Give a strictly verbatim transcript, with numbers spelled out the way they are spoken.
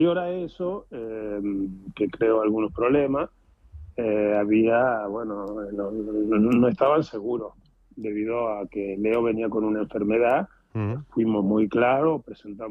a eso, eh, que creó algunos problemas, eh, había, bueno, no, no, no estaban seguros, debido a que Leo venía con una enfermedad. Ujú. Fuimos muy claros, presentamos